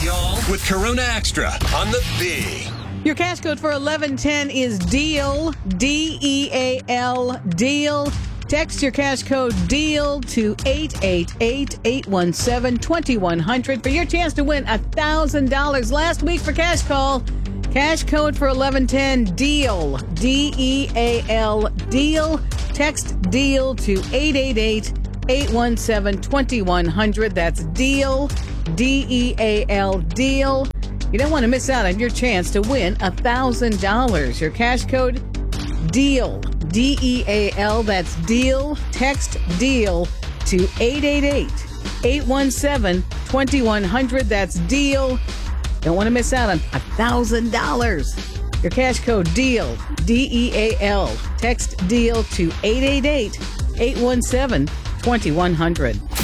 y'all, with Corona Extra on the B. Your cash code for 1110 is DEAL, D-E-A-L, DEAL. Text your cash code DEAL to 888-817-2100 for your chance to win $1,000. Last week for Cash Call, cash code for 1110, DEAL, D-E-A-L, DEAL. Text DEAL to 888-817-2100. That's DEAL, D-E-A-L, DEAL. You don't want to miss out on your chance to win $1,000. Your cash code, DEAL, D-E-A-L, that's DEAL. Text DEAL to 888-817-2100. That's DEAL. Don't want to miss out on $1,000. Your cash code, DEAL, D-E-A-L. Text DEAL to 888-817-2100.